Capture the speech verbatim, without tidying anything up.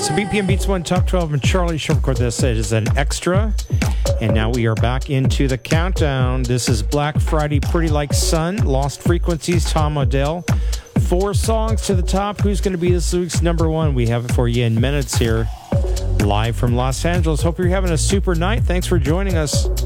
So B P M Beats One Top twelve and Charlie Sherman this is an extra. And now we are back into the countdown. This is Black Friday, Pretty Like Sun, Lost Frequencies, Tom Odell. Four songs to the top. Who's going to be this week's number one? We have it for you in minutes here, live from Los Angeles. Hope you're having a super night. Thanks for joining us.